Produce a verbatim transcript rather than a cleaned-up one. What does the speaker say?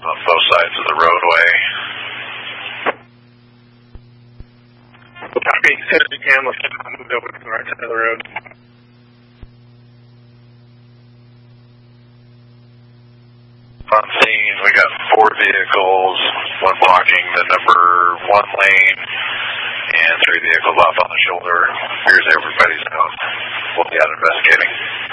on both sides of the roadway. Copy. As soon as you can, let's get moved over to the right side of the road. On scene, we got four vehicles, one blocking the number one lane, and three vehicles off on the shoulder. Here's everybody's out. We'll be out investigating.